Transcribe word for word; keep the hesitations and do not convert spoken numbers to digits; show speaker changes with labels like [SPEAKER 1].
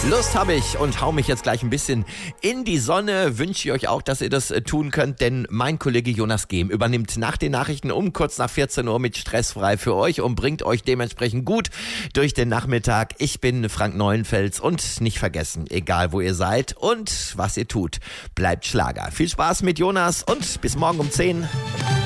[SPEAKER 1] Lust habe ich und hau mich jetzt gleich ein bisschen in die Sonne. Wünsche ich euch auch, dass ihr das äh, tun könnt, denn mein Kollege Jonas Gehm übernimmt nach den Nachrichten um kurz nach vierzehn Uhr mit Stressfrei für euch und bringt euch dementsprechend gut durch den Nachmittag. Ich bin Frank Neuenfels und nicht vergessen, egal wo ihr seid und was ihr tut, bleibt Schlager. Viel Spaß mit Jonas und bis morgen um zehn.